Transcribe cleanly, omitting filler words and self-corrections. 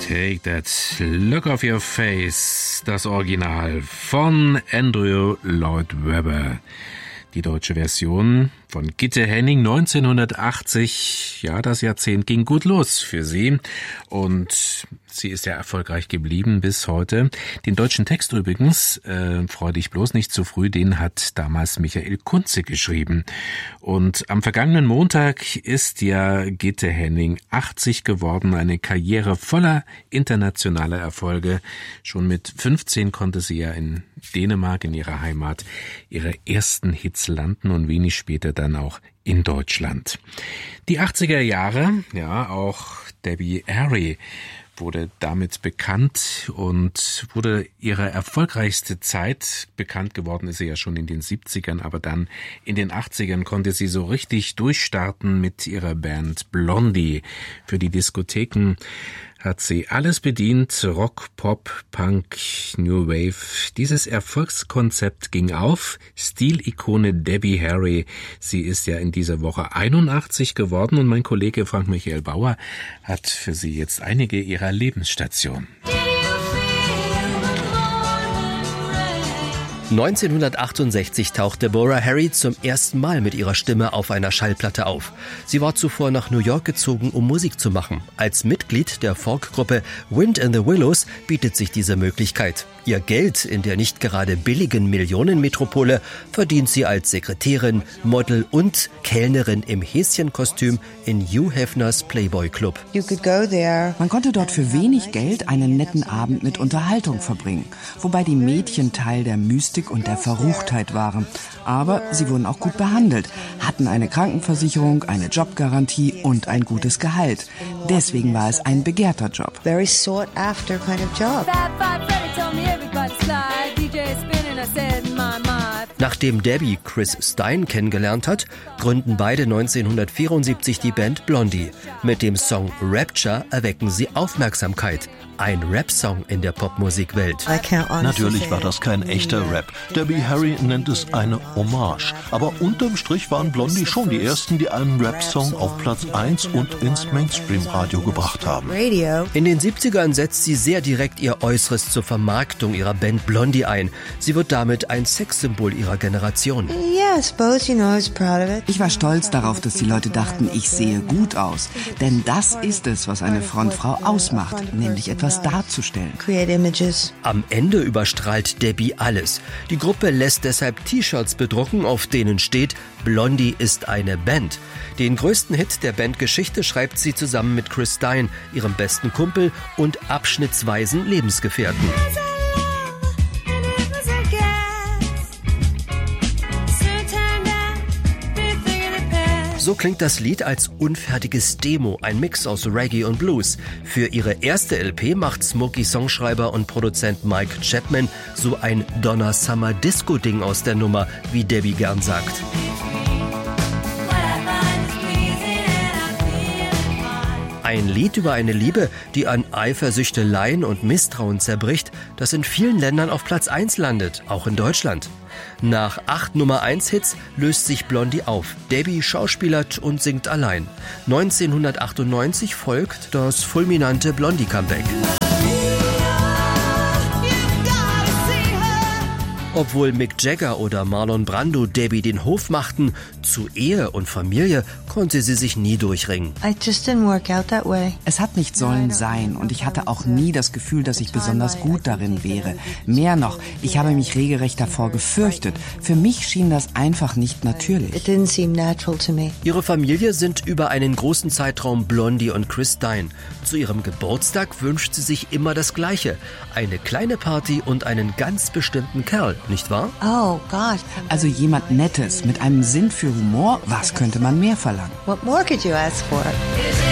Take That Look Off Your Face, das Original von Andrew Lloyd Webber. Die deutsche Version von Gitte Henning 1980. Ja, das Jahrzehnt ging gut los für sie und sie ist ja erfolgreich geblieben bis heute. Den deutschen Text übrigens, freu dich bloß nicht zu früh, den hat damals Michael Kunze geschrieben. Und am vergangenen Montag ist ja Gitte Henning 80 geworden, eine Karriere voller internationaler Erfolge. Schon mit 15 konnte sie ja in Dänemark, in ihrer Heimat, ihre ersten Hits landen und wenig später dann auch in Deutschland. Die 80er Jahre, ja, auch Debbie Harry wurde damit bekannt und wurde ihre erfolgreichste Zeit. Bekannt geworden ist sie ja schon in den 70ern, aber dann in den 80ern konnte sie so richtig durchstarten mit ihrer Band Blondie. Für die Diskotheken hat sie alles bedient, Rock, Pop, Punk, New Wave. Dieses Erfolgskonzept ging auf. Stilikone Debbie Harry, sie ist ja in dieser Woche 81 geworden und mein Kollege Frank Michael Bauer hat für sie jetzt einige ihrer Lebensstationen. 1968 tauchte Deborah Harry zum ersten Mal mit ihrer Stimme auf einer Schallplatte auf. Sie war zuvor nach New York gezogen, um Musik zu machen. Als Mitglied der Folkgruppe Wind in the Willows bietet sich diese Möglichkeit. Ihr Geld in der nicht gerade billigen Millionenmetropole verdient sie als Sekretärin, Model und Kellnerin im Häschenkostüm in Hugh Hefners Playboy Club. Man konnte dort für wenig Geld einen netten Abend mit Unterhaltung verbringen, wobei die Mädchen Teil der Mystik und der Verruchtheit waren. Aber sie wurden auch gut behandelt, hatten eine Krankenversicherung, eine Jobgarantie und ein gutes Gehalt. Deswegen war es ein begehrter Job. Very sought after kind of job. Nachdem Debbie Chris Stein kennengelernt hat, gründen beide 1974 die Band Blondie. Mit dem Song Rapture erwecken sie Aufmerksamkeit. Ein Rap-Song in der Popmusikwelt. Natürlich war das kein echter Rap. Debbie Harry nennt es eine Hommage. Aber unterm Strich waren Blondie schon die ersten, die einen Rap-Song auf Platz 1 und ins Mainstream-Radio gebracht haben. In den 70ern setzt sie sehr direkt ihr Äußeres zur Vermarktung ihrer Band Blondie ein. Sie wird damit ein Sexsymbol ihrer Generation. Ich war stolz darauf, dass die Leute dachten, ich sehe gut aus. Denn das ist es, was eine Frontfrau ausmacht, nämlich etwas darzustellen. Am Ende überstrahlt Debbie alles. Die Gruppe lässt deshalb T-Shirts bedrucken, auf denen steht, Blondie ist eine Band. Den größten Hit der Bandgeschichte schreibt sie zusammen mit Chris Stein, ihrem besten Kumpel und abschnittsweisen Lebensgefährten. So klingt das Lied als unfertiges Demo, ein Mix aus Reggae und Blues. Für ihre erste LP macht Smokey-Songschreiber und Produzent Mike Chapman so ein Donna-Summer-Disco-Ding aus der Nummer, wie Debbie gern sagt. Ein Lied über eine Liebe, die an Eifersüchteleien und Misstrauen zerbricht, das in vielen Ländern auf Platz 1 landet, auch in Deutschland. Nach 8 Nummer-1-Hits löst sich Blondie auf. Debbie schauspielert und singt allein. 1998 folgt das fulminante Blondie-Comeback. Obwohl Mick Jagger oder Marlon Brando Debbie den Hof machten, zu Ehe und Familie konnte sie sich nie durchringen. Es hat nicht sollen sein und ich hatte auch nie das Gefühl, dass ich besonders gut darin wäre. Mehr noch, ich habe mich regelrecht davor gefürchtet. Für mich schien das einfach nicht natürlich. Ihre Familie sind über einen großen Zeitraum Blondie und Chris Stein. Zu ihrem Geburtstag wünscht sie sich immer das Gleiche. Eine kleine Party und einen ganz bestimmten Kerl. Nicht wahr? Oh Gott. Also jemand Nettes mit einem Sinn für Humor, was könnte man mehr verlangen? What more could you ask for?